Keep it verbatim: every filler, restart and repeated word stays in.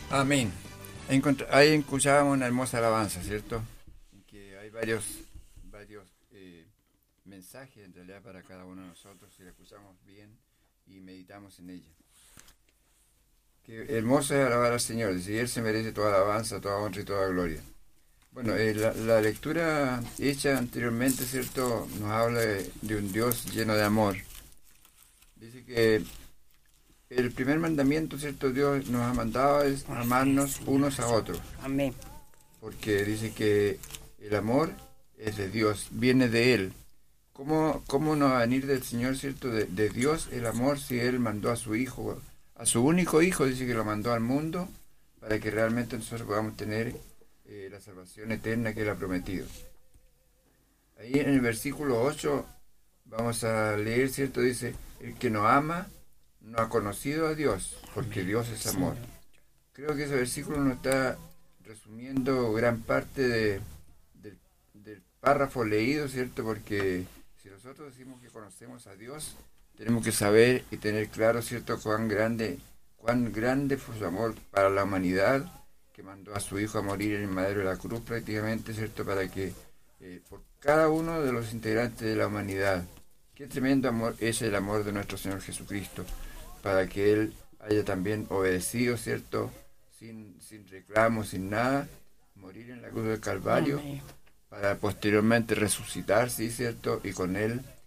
Amén. Encontr- Ahí escuchábamos una hermosa alabanza, ¿cierto? En que hay varios, varios eh, mensajes en realidad para cada uno de nosotros si la escuchamos bien y meditamos en ella. Qué hermoso es alabar al Señor, y Él se merece toda alabanza, toda honra y toda gloria. Bueno, eh, la, la lectura hecha anteriormente, ¿cierto? Nos habla de, de un Dios lleno de amor. Dice que el primer mandamiento, ¿cierto? Dios nos ha mandado es amarnos unos a otros. Amén. Porque dice que el amor es de Dios, viene de Él. ¿Cómo, cómo no va a venir del Señor, cierto? De, de Dios el amor si Él mandó a su Hijo, a su único Hijo, dice que lo mandó al mundo para que realmente nosotros podamos tener eh, la salvación eterna que Él ha prometido. Ahí en el versículo ocho vamos a leer, ¿cierto? Dice, el que no ama no ha conocido a Dios, porque Dios es amor. Creo que ese versículo nos está resumiendo gran parte de, del, del párrafo leído, ¿cierto? Porque si nosotros decimos que conocemos a Dios, tenemos que saber y tener claro, ¿cierto?, cuán grande, cuán grande fue su amor para la humanidad, que mandó a su Hijo a morir en el madero de la cruz prácticamente, ¿cierto?, para que eh, por cada uno de los integrantes de la humanidad, qué tremendo amor es el amor de nuestro Señor Jesucristo, para que Él haya también obedecido, ¿cierto?, sin, sin reclamo, sin nada, morir en la cruz del Calvario, Amén. para posteriormente resucitar, sí, ¿cierto?, y con Él